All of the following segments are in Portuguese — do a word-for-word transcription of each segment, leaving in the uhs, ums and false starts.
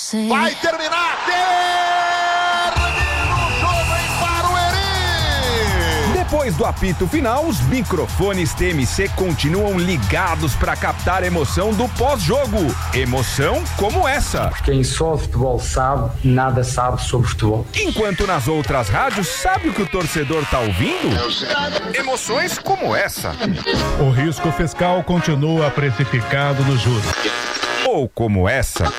você. Vai terminar! Termina o jogo em Barueri! Depois do apito final, os microfones T M C continuam ligados para captar a emoção do pós-jogo. Emoção como essa. Quem só de futebol sabe, nada sabe sobre futebol. Enquanto nas outras rádios, sabe o que o torcedor tá ouvindo? Emoções como essa. O risco fiscal continua precificado no juros. Ou como essa.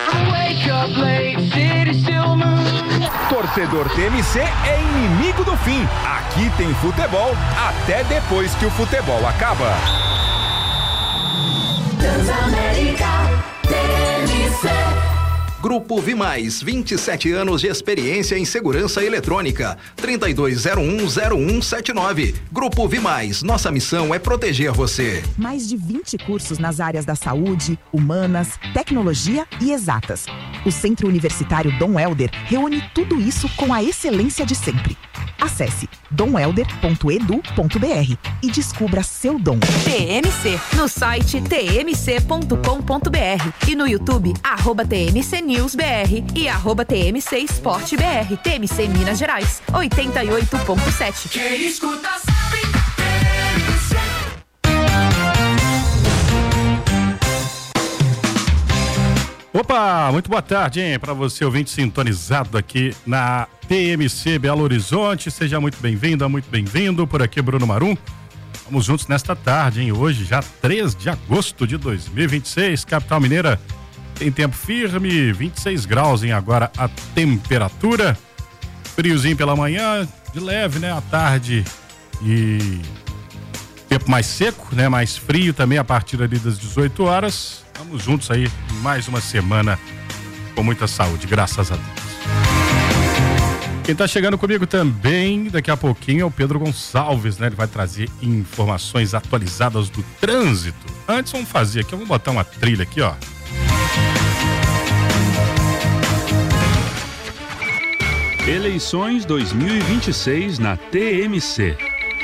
Torcedor T M C é inimigo do fim. Aqui tem futebol até depois que o futebol acaba. Transamérica T M C. Grupo Vimais, vinte e sete anos de experiência em segurança eletrônica. trinta e dois zero um zero um sete nove. Grupo Vimais, nossa missão é proteger você. Mais de vinte cursos nas áreas da saúde, humanas, tecnologia e exatas. O Centro Universitário Dom Helder reúne tudo isso com a excelência de sempre. Acesse dom helder ponto e d u ponto b r e descubra seu dom. T M C, no site t m c ponto com ponto b r e no YouTube, arroba T M C News B R e arroba T M C Esporte B R. T M C Minas Gerais, oitenta e oito ponto sete. Quem escuta sabe, T M C. Opa, muito boa tarde, hein, para você ouvinte sintonizado aqui na T M C Belo Horizonte. Seja muito bem-vinda, muito bem-vindo. Por aqui, Bruno Marum. Vamos juntos nesta tarde, hein? Hoje, já três de agosto de dois mil e vinte e seis, capital mineira tem tempo firme, vinte e seis graus, hein? Agora a temperatura. Friozinho pela manhã, de leve, né? À tarde e tempo mais seco, né? Mais frio também a partir ali das dezoito horas. Vamos juntos aí mais uma semana com muita saúde, graças a Deus. Quem tá chegando comigo também daqui a pouquinho é o Pedro Gonçalves, né? Ele vai trazer informações atualizadas do trânsito. Antes vamos fazer aqui, vamos botar uma trilha aqui, ó. Eleições dois mil e vinte e seis na T M C.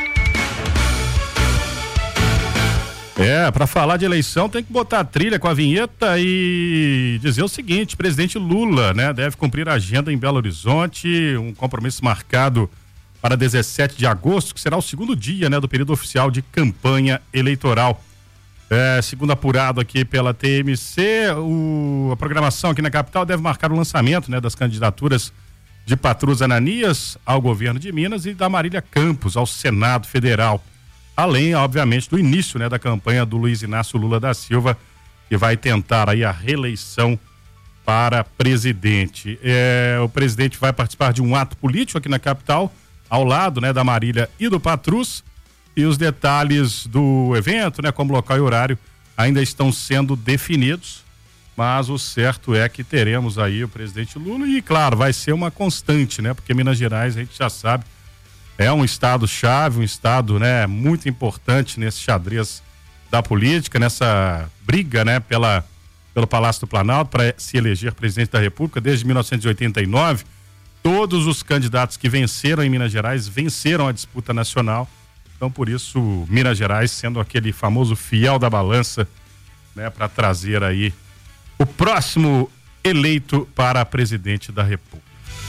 É, para falar de eleição tem que botar a trilha com a vinheta e dizer o seguinte: presidente Lula, né, deve cumprir a agenda em Belo Horizonte, um compromisso marcado para dezessete de agosto, que será o segundo dia, né, do período oficial de campanha eleitoral. É, segundo apurado aqui pela T M C, o, a programação aqui na capital deve marcar o lançamento, né, das candidaturas de Patrus Ananias ao governo de Minas e da Marília Campos ao Senado Federal. Além, obviamente, do início, né, da campanha do Luiz Inácio Lula da Silva, que vai tentar aí a reeleição para presidente. É, o presidente vai participar de um ato político aqui na capital, ao lado, né, da Marília e do Patrus, e os detalhes do evento, né, como local e horário, ainda estão sendo definidos, mas o certo é que teremos aí o presidente Lula e, claro, vai ser uma constante, né, porque Minas Gerais, a gente já sabe, é um estado-chave, um estado, né, muito importante nesse xadrez da política, nessa briga, né, pela, pelo Palácio do Planalto para se eleger presidente da República desde mil novecentos e oitenta e nove. Todos os candidatos que venceram em Minas Gerais venceram a disputa nacional. Então, por isso, Minas Gerais sendo aquele famoso fiel da balança, né, para trazer aí o próximo eleito para presidente da República.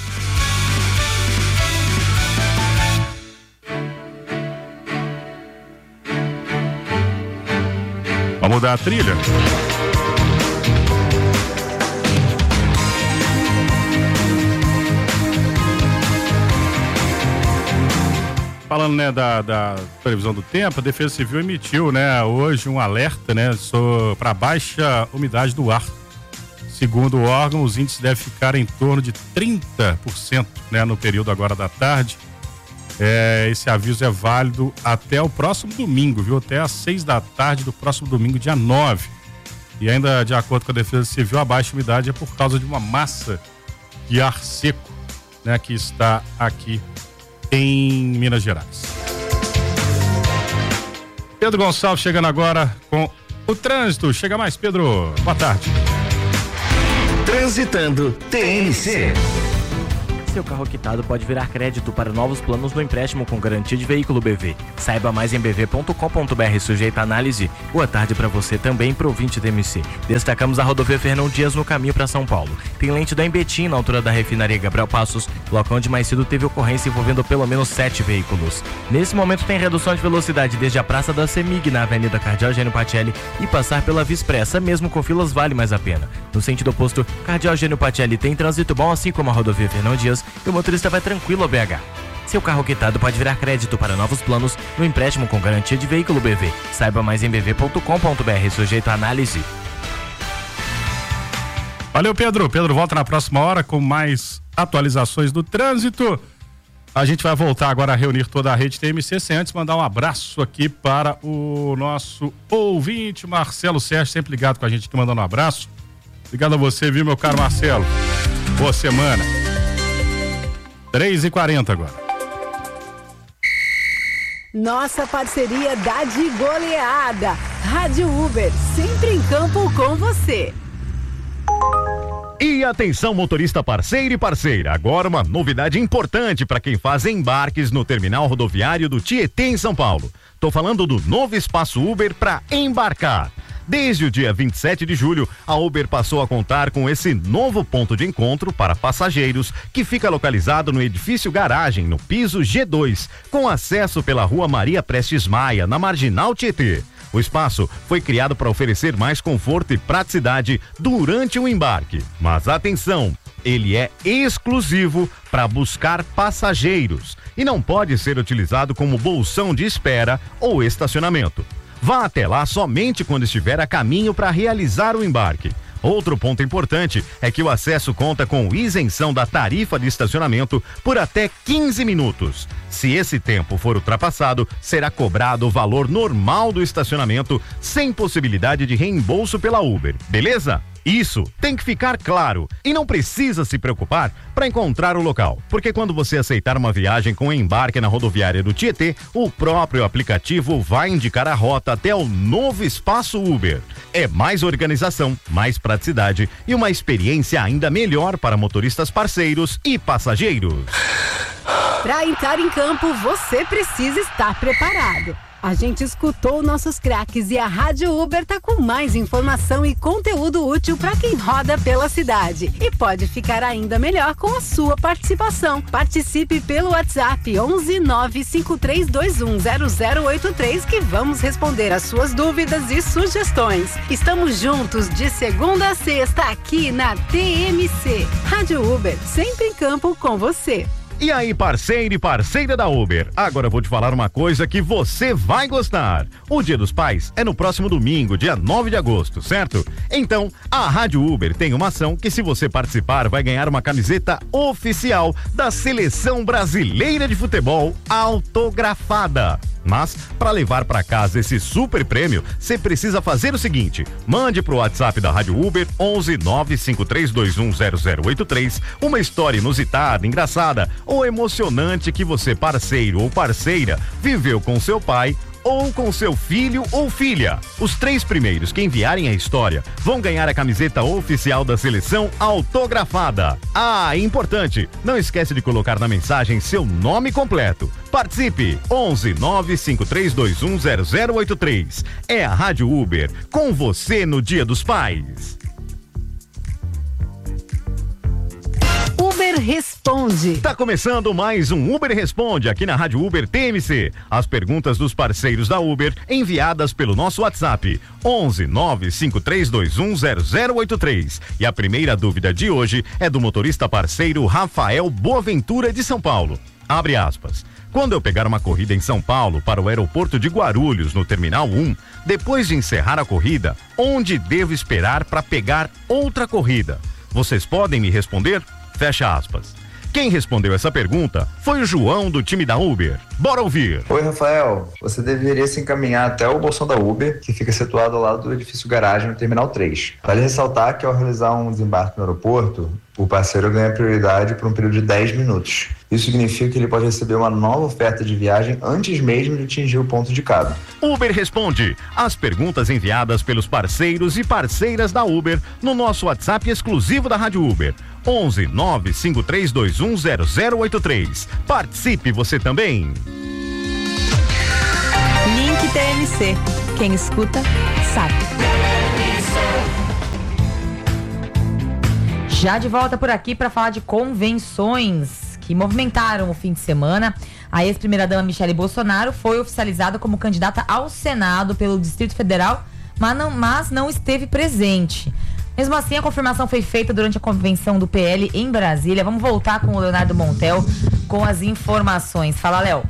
Vamos mudar a trilha? Falando, né, da, da previsão do tempo, a Defesa Civil emitiu, né, hoje um alerta, né, para baixa umidade do ar. Segundo o órgão, os índices devem ficar em torno de trinta por cento, né, no período agora da tarde. É, esse aviso é válido até o próximo domingo, viu? Até às seis da tarde do próximo domingo, dia nove. E ainda, de acordo com a Defesa Civil, a baixa umidade é por causa de uma massa de ar seco, né, que está aqui em Minas Gerais. Pedro Gonçalves chegando agora com o trânsito. Chega mais, Pedro. Boa tarde. Transitando T M C. Seu carro quitado pode virar crédito para novos planos no empréstimo com garantia de veículo B V. Saiba mais em b v ponto com ponto b r, sujeito à análise. Boa tarde para você também, pro ouvinte T M C. Destacamos a rodovia Fernão Dias no caminho para São Paulo. Tem lentidão em Betim, na altura da refinaria Gabriel Passos, local onde mais cedo teve ocorrência envolvendo pelo menos sete veículos. Nesse momento tem redução de velocidade desde a Praça da Semig, na Avenida Cardeal Gênio Patelli, e passar pela Via Expressa, mesmo com filas, vale mais a pena. No sentido oposto, Cardeal Gênio Patelli tem trânsito bom, assim como a rodovia Fernão Dias, e o motorista vai tranquilo ao B H. Seu carro quitado pode virar crédito para novos planos no empréstimo com garantia de veículo B V. Saiba mais em b v ponto com ponto b r, sujeito à análise. Valeu, Pedro. Pedro volta na próxima hora com mais atualizações do trânsito. A gente vai voltar agora a reunir toda a rede T M C, sem antes mandar um abraço aqui para o nosso ouvinte, Marcelo Sérgio, sempre ligado com a gente aqui, mandando um abraço. Obrigado a você, viu, meu caro Marcelo? Boa semana. três e quarenta agora. Nossa parceria dá de goleada. Rádio Uber, sempre em campo com você. E atenção, motorista parceiro e parceira, agora uma novidade importante para quem faz embarques no terminal rodoviário do Tietê, em São Paulo. Tô falando do novo espaço Uber para embarcar. Desde o dia vinte e sete de julho, a Uber passou a contar com esse novo ponto de encontro para passageiros, que fica localizado no edifício Garagem, no piso G dois, com acesso pela rua Maria Prestes Maia, na Marginal Tietê. O espaço foi criado para oferecer mais conforto e praticidade durante o embarque. Mas atenção, ele é exclusivo para buscar passageiros e não pode ser utilizado como bolsão de espera ou estacionamento. Vá até lá somente quando estiver a caminho para realizar o embarque. Outro ponto importante é que o acesso conta com isenção da tarifa de estacionamento por até quinze minutos. Se esse tempo for ultrapassado, será cobrado o valor normal do estacionamento, sem possibilidade de reembolso pela Uber, beleza? Isso tem que ficar claro e não precisa se preocupar para encontrar o local, porque quando você aceitar uma viagem com embarque na rodoviária do Tietê, o próprio aplicativo vai indicar a rota até o novo espaço Uber. É mais organização, mais praticidade e uma experiência ainda melhor para motoristas parceiros e passageiros. Para entrar em campo, você precisa estar preparado. A gente escutou nossos craques e a Rádio Uber tá com mais informação e conteúdo útil para quem roda pela cidade. E pode ficar ainda melhor com a sua participação. Participe pelo WhatsApp onze nove cinco três dois um zero zero oito três que vamos responder as suas dúvidas e sugestões. Estamos juntos de segunda a sexta aqui na T M C. Rádio Uber, sempre em campo com você. E aí, parceiro e parceira da Uber, agora eu vou te falar uma coisa que você vai gostar. O Dia dos Pais é no próximo domingo, dia nove de agosto, certo? Então, a Rádio Uber tem uma ação que, se você participar, vai ganhar uma camiseta oficial da Seleção Brasileira de Futebol autografada. Mas, para levar para casa esse super prêmio, você precisa fazer o seguinte: mande pro WhatsApp da Rádio Uber onze nove cinco três dois um zero zero oito três uma história inusitada, engraçada ou emocionante que você, parceiro ou parceira, viveu com seu pai ou com seu filho ou filha. Os três primeiros que enviarem a história vão ganhar a camiseta oficial da seleção autografada. Ah, importante, não esquece de colocar na mensagem seu nome completo. Participe! onze nove cinco três dois um zero zero oito três. É a Rádio Uber, com você no Dia dos Pais. Uber Responde. Tá começando mais um Uber Responde aqui na Rádio Uber T M C. As perguntas dos parceiros da Uber enviadas pelo nosso WhatsApp onze nove cinco três dois um zero zero oito três. E a primeira dúvida de hoje é do motorista parceiro Rafael Boaventura, de São Paulo. Abre aspas. Quando eu pegar uma corrida em São Paulo para o aeroporto de Guarulhos, no Terminal um, depois de encerrar a corrida, onde devo esperar para pegar outra corrida? Vocês podem me responder? Fecha aspas. Quem respondeu essa pergunta foi o João, do time da Uber. Bora ouvir. Oi, Rafael. Você deveria se encaminhar até o bolsão da Uber, que fica situado ao lado do edifício Garagem, no Terminal três. Vale ressaltar que, ao realizar um desembarque no aeroporto, o parceiro ganha prioridade por um período de dez minutos. Isso significa que ele pode receber uma nova oferta de viagem antes mesmo de atingir o ponto de carga. Uber Responde. As perguntas enviadas pelos parceiros e parceiras da Uber no nosso WhatsApp exclusivo da Rádio Uber. onze nove cinco três dois um zero zero oito três. Participe você também. Link T M C. Quem escuta, sabe. Já de volta por aqui para falar de convenções que movimentaram o fim de semana. A ex-primeira-dama Michele Bolsonaro foi oficializada como candidata ao Senado pelo Distrito Federal, mas não, mas não esteve presente. Mesmo assim, a confirmação foi feita durante a convenção do P L em Brasília. Vamos voltar com o Leonardo Montel com as informações. Fala, Léo.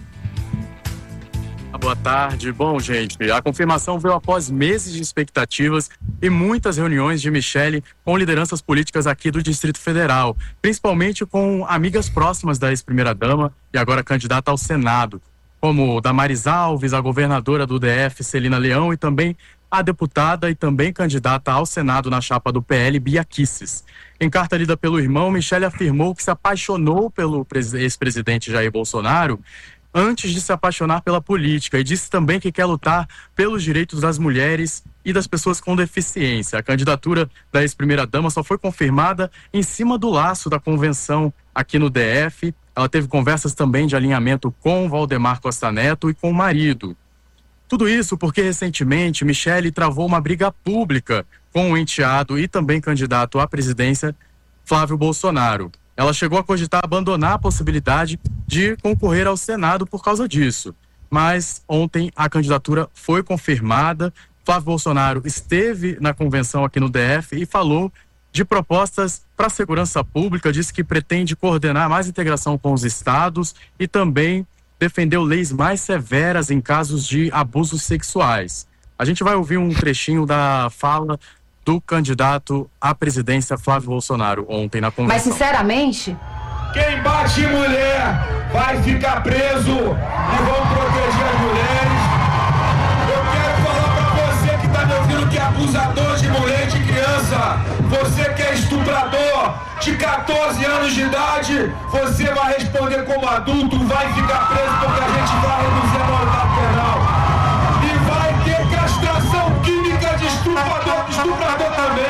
Boa tarde. Bom, gente, a confirmação veio após meses de expectativas e muitas reuniões de Michele com lideranças políticas aqui do Distrito Federal, principalmente com amigas próximas da ex-primeira-dama e agora candidata ao Senado, como Damares Alves, a governadora do D F, Celina Leão, e também a deputada e também candidata ao Senado na chapa do P L, Bia Kicis. Em carta lida pelo irmão, Michele afirmou que se apaixonou pelo ex-presidente Jair Bolsonaro antes de se apaixonar pela política, e disse também que quer lutar pelos direitos das mulheres e das pessoas com deficiência. A candidatura da ex-primeira-dama só foi confirmada em cima do laço da convenção aqui no D F. Ela teve conversas também de alinhamento com Valdemar Costa Neto e com o marido. Tudo isso porque recentemente Michele travou uma briga pública com o enteado e também candidato à presidência, Flávio Bolsonaro. Ela chegou a cogitar abandonar a possibilidade de concorrer ao Senado por causa disso. Mas ontem a candidatura foi confirmada. Flávio Bolsonaro esteve na convenção aqui no D F e falou de propostas para a segurança pública, disse que pretende coordenar mais integração com os estados e também defendeu leis mais severas em casos de abusos sexuais. A gente vai ouvir um trechinho da fala do candidato à presidência Flávio Bolsonaro ontem na convenção. Mas sinceramente, quem bate em mulher vai ficar preso e vão proteger as mulheres. Eu quero falar pra você que tá me ouvindo, que é abusador de mulher e de criança. Você que é estuprador de catorze anos de idade, você vai responder como adulto, vai ficar preso porque a gente vai reduzir a maioridade penal. E vai ter castração química de estuprador, de estuprador também.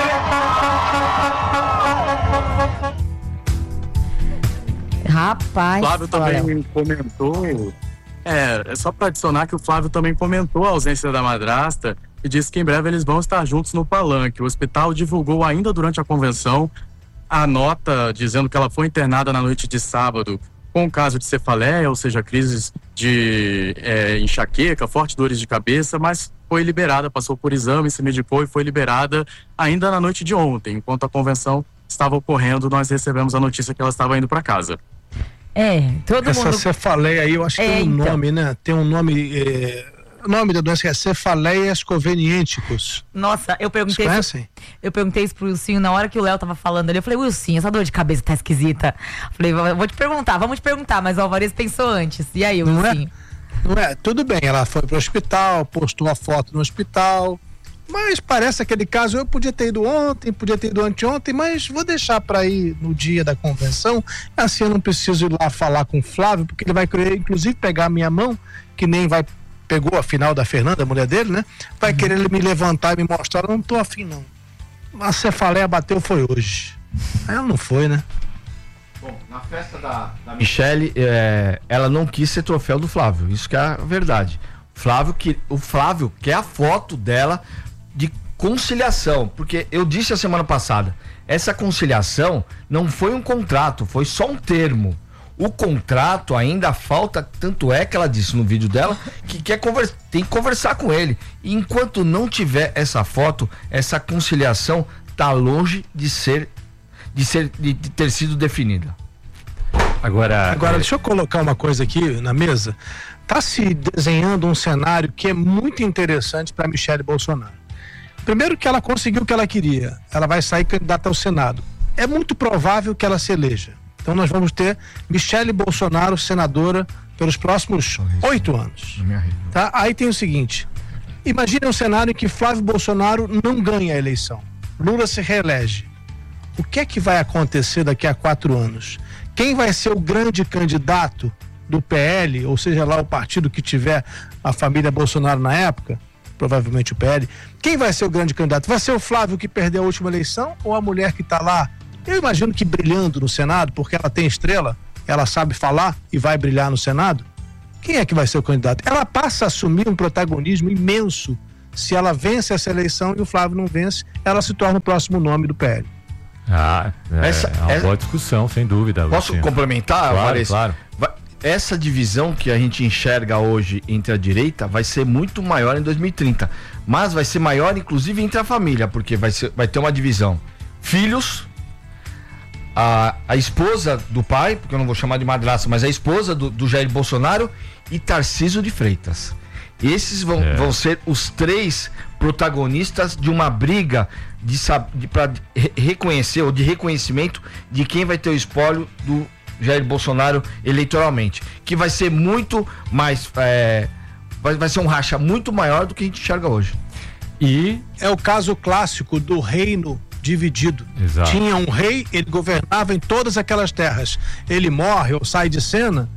Rapaz, Flávio também olha. comentou, é, é só para adicionar que o Flávio também comentou a ausência da madrasta e disse que em breve eles vão estar juntos no palanque. O hospital divulgou ainda durante a convenção a nota dizendo que ela foi internada na noite de sábado com caso de cefaleia, ou seja, crises de é, enxaqueca, fortes dores de cabeça, mas foi liberada, passou por exame, se medicou e foi liberada ainda na noite de ontem. Enquanto a convenção estava ocorrendo, nós recebemos a notícia que ela estava indo para casa. É, todo Essa mundo... Essa cefaleia aí, eu acho que é, tem um então... nome, né? Tem um nome... É... O nome da doença é cefaleias conveniênticos. Nossa, eu perguntei. Vocês conhecem? Eu perguntei isso pro Wilsinho na hora que o Léo tava falando ali. Eu falei, Wilsinho, essa dor de cabeça tá esquisita. Falei, vou te perguntar, vamos te perguntar, mas o Alvarez pensou antes. E aí, Wilsinho? Não é? Não é? Tudo bem, ela foi pro hospital, postou a foto no hospital. Mas parece aquele caso, eu podia ter ido ontem, podia ter ido anteontem, mas vou deixar para ir no dia da convenção. Assim eu não preciso ir lá falar com o Flávio, porque ele vai querer, inclusive, pegar a minha mão, que nem vai. Pegou a final da Fernanda, a mulher dele, né? Vai uhum. querer me levantar e me mostrar, eu não tô afim não. A cefaleia bateu foi hoje. Aí ela não foi, né? Bom, na festa da, da Michele, é, ela não quis ser troféu do Flávio, isso que é a verdade. Flávio que, o Flávio quer a foto dela de conciliação, porque eu disse a semana passada, essa conciliação não foi um contrato, foi só um termo. O contrato ainda falta, tanto é que ela disse no vídeo dela que quer conversa, tem que conversar com ele. E enquanto não tiver essa foto, essa conciliação tá longe de ser, de ser, de, de ter sido definida. Agora, Agora é... deixa eu colocar uma coisa aqui na mesa. Tá se desenhando um cenário que é muito interessante para Michele Bolsonaro. Primeiro que ela conseguiu o que ela queria, ela vai sair candidata ao Senado. É muito provável que ela se eleja. Então nós vamos ter Michele Bolsonaro senadora pelos próximos oito anos. Tá? Aí tem o seguinte, imagine um cenário em que Flávio Bolsonaro não ganha a eleição. Lula se reelege. O que é que vai acontecer daqui a quatro anos? Quem vai ser o grande candidato do P L, ou seja lá o partido que tiver a família Bolsonaro na época, provavelmente o P L, quem vai ser o grande candidato? Vai ser o Flávio que perdeu a última eleição ou a mulher que está lá Eu imagino que brilhando no Senado, porque ela tem estrela, ela sabe falar e vai brilhar no Senado, quem é que vai ser o candidato? Ela passa a assumir um protagonismo imenso. Se ela vence essa eleição e o Flávio não vence, ela se torna o próximo nome do P L. Ah, é, Essa- é uma é- boa discussão, sem dúvida. Posso Agostinho. complementar, Claro, Vares? claro. Vai- Essa divisão que a gente enxerga hoje entre a direita vai ser muito maior em dois mil e trinta. Mas vai ser maior, inclusive, entre a família, porque vai, ser, vai ter uma divisão. Filhos, a, a esposa do pai, porque eu não vou chamar de madrasta, mas a esposa do, do Jair Bolsonaro e Tarcísio de Freitas. Esses vão, É. vão ser os três protagonistas de uma briga de, sab- de, para reconhecer ou de reconhecimento de quem vai ter o espólio do Jair Bolsonaro eleitoralmente, que vai ser muito mais é, vai, vai ser um racha muito maior do que a gente enxerga hoje. E é o caso clássico do reino dividido. Exato. Tinha um rei, ele governava em todas aquelas terras. Ele morre ou sai de cena,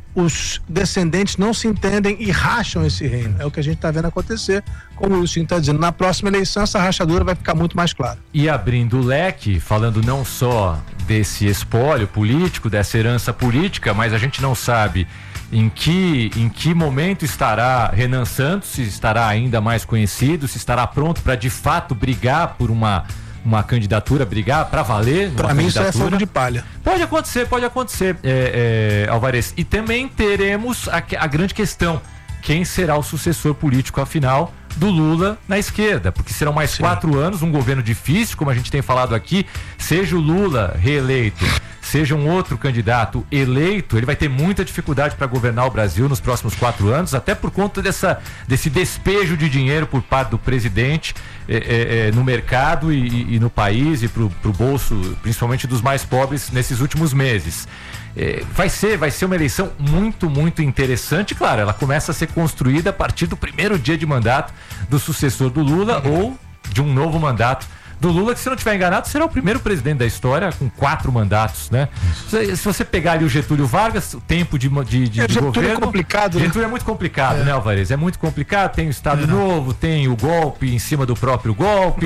os descendentes não se entendem e racham esse reino. É o que a gente está vendo acontecer. Como o Wilson está dizendo, na próxima eleição essa rachadura vai ficar muito mais clara. E abrindo o leque, falando não só desse espólio político, dessa herança política, mas a gente não sabe em que, em que momento estará Renan Santos, se estará ainda mais conhecido, se estará pronto para de fato brigar por uma, uma candidatura, brigar para valer. Para mim isso é fogo de palha. Pode acontecer, pode acontecer, é, é, Alvarez. E também teremos a, a grande questão: quem será o sucessor político, afinal, do Lula na esquerda? Porque serão mais Sim. quatro anos, um governo difícil, como a gente tem falado aqui. Seja o Lula reeleito, seja um outro candidato eleito, ele vai ter muita dificuldade para governar o Brasil nos próximos quatro anos, até por conta dessa, desse despejo de dinheiro por parte do presidente é, é, é, no mercado e, e- e no país e pro, pro bolso, principalmente dos mais pobres, nesses últimos meses. É, vai ser, vai ser uma eleição muito, muito interessante. Claro, ela começa a ser construída a partir do primeiro dia de mandato do sucessor do Lula ou de um novo mandato do Lula, que, se não estiver enganado, será o primeiro presidente da história com quatro mandatos, né? Se, se você pegar ali o Getúlio Vargas, o tempo de, de, de, É, de Getúlio é governo... complicado, né? Getúlio é muito complicado, né, Alvarez? É muito complicado, tem o Estado Novo, tem o golpe em cima do próprio golpe,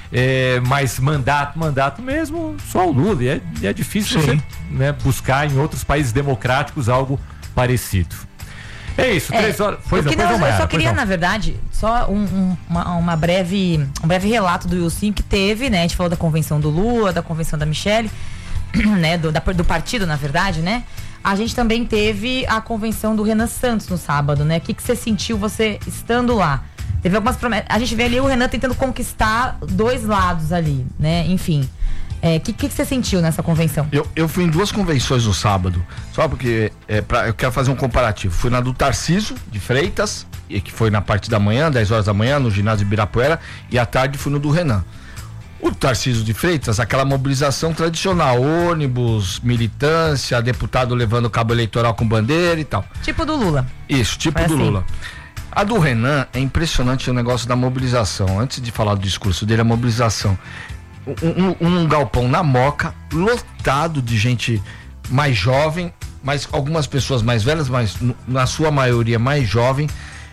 é, mas mandato, mandato mesmo, só o Lula. E é, e é difícil Sim. você, né, buscar em outros países democráticos algo parecido. É isso, É, três horas. Pois eu, não, queria, pois não, eu só Mayara, queria, pois não. na verdade, só um, um- uma, uma breve, um breve relato do Wilson que teve, né? A gente falou da convenção do Lula, da convenção da Michelle, né? Do, da- do partido, na verdade, né? A gente também teve a convenção do Renan Santos no sábado, né? O que, que você sentiu você estando lá? Teve algumas promessas. A gente vê ali o Renan tentando conquistar dois lados ali, né? Enfim. O que, que, que você sentiu nessa convenção? Eu, eu fui em duas convenções no sábado, só porque é, pra, eu quero fazer um comparativo. Fui na do Tarcísio de Freitas, e que foi na parte da manhã, dez horas da manhã, no ginásio de Ibirapuera, e à tarde fui no do Renan. O Tarcísio de Freitas, aquela mobilização tradicional, ônibus, militância, deputado levando cabo eleitoral com bandeira e tal. Tipo do Lula. Isso, tipo Foi do assim. Lula. A do Renan é impressionante o negócio da mobilização. Antes de falar do discurso dele, a mobilização. Um, um- um galpão na Moca, lotado de gente mais jovem, mas algumas pessoas mais velhas, mas n- na sua maioria mais jovem,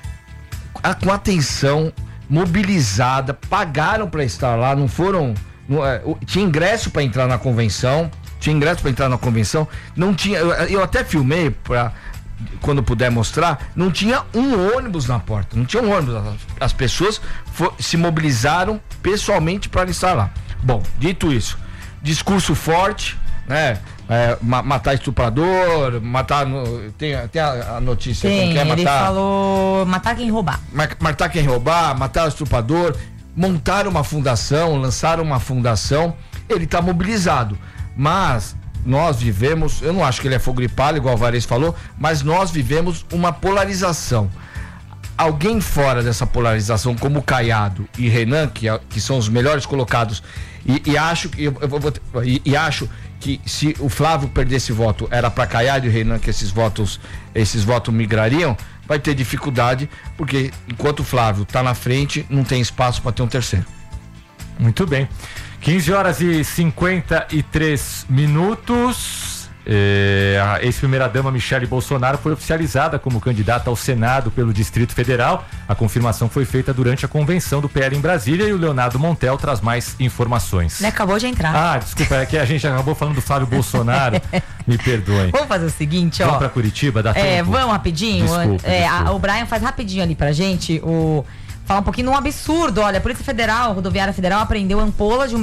a- com atenção, mobilizada, pagaram para estar lá, não foram. não, é, o- tinha ingresso para entrar na convenção, tinha ingresso para entrar na convenção, não tinha. Eu, eu até filmei para quando puder mostrar, não tinha um ônibus na porta, não tinha um ônibus. As- As pessoas fo- se mobilizaram pessoalmente para estar lá. Bom, dito isso, discurso forte, né? É, ma- matar estuprador, matar. No, tem tem a, a notícia como Tem, que é ele matar. falou matar quem roubar. Ma- matar quem roubar, matar o estuprador, montar uma fundação, lançar uma fundação, ele está mobilizado. Mas nós vivemos, eu não acho que ele é fogo de palha, igual o Alvarez falou, mas nós vivemos uma polarização. Alguém fora dessa polarização, como o Caiado e Renan, que, é- que são os melhores colocados, e, e acho que eu, eu vou- vou- e, e acho que se o Flávio perdesse voto, era para Caiado e Renan que esses votos, esses votos migrariam, vai ter dificuldade, porque enquanto o Flávio está na frente, não tem espaço para ter um terceiro. Muito bem. quinze horas e cinquenta e três minutos. É, a ex-primeira-dama Michele Bolsonaro foi oficializada como candidata ao Senado pelo Distrito Federal. A confirmação foi feita durante a convenção do P L em Brasília e o Leonardo Montel traz mais informações. Ele acabou de entrar. Ah, desculpa, é que a gente acabou falando do Flávio Bolsonaro. Me perdoem. Vamos fazer o seguinte, ó. Vamos pra Curitiba, dá tempo? É, vamos rapidinho. Desculpa, É, desculpa. a- o Brian faz rapidinho ali pra gente o... Falar um pouquinho de um absurdo. Olha, a Polícia Federal, Rodoviária Federal, apreendeu ampola de um